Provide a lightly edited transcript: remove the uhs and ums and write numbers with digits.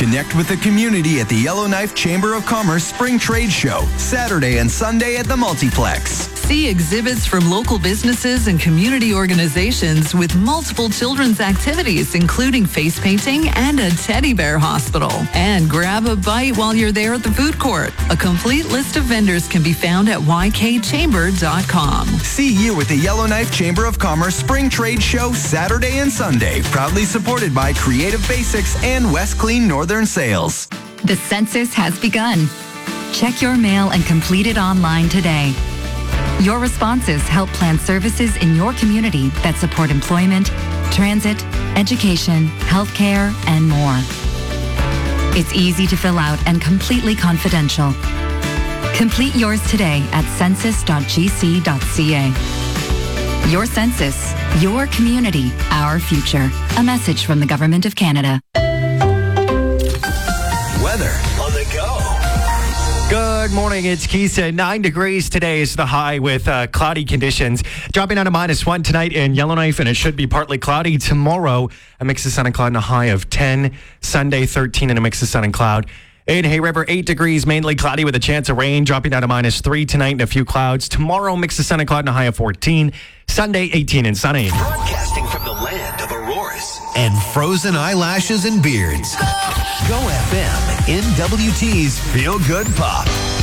Connect with the community at the Yellowknife Chamber of Commerce Spring Trade Show, Saturday and Sunday at the Multiplex. See exhibits from local businesses and community organizations with multiple children's activities, including face painting and a teddy bear hospital. And grab a bite while you're there at the food court. A complete list of vendors can be found at ykchamber.com. See you at the Yellowknife Chamber of Commerce Spring Trade Show, Saturday and Sunday, proudly supported by Creative Basics and West Clean Northern Sales. The census has begun. Check your mail and complete it online today. Your responses help plan services in your community that support employment, transit, education, healthcare, and more. It's easy to fill out and completely confidential. Complete yours today at census.gc.ca. Your census, your community, our future. A message from the Government of Canada. Weather on the go. Good morning, it's Keesa. 9 degrees today is the high with cloudy conditions. Dropping down to -1 tonight in Yellowknife, and it should be partly cloudy tomorrow. A mix of sun and cloud and a high of 10. Sunday, 13 and a mix of sun and cloud. In Hay River, 8 degrees, mainly cloudy with a chance of rain. Dropping down to -3 tonight and a few clouds. Tomorrow, mix of sun and cloud and a high of 14. Sunday, 18 and sunny. Broadcasting from the land of auroras and frozen eyelashes and beards. Go FM, NWT's Feel Good Pop.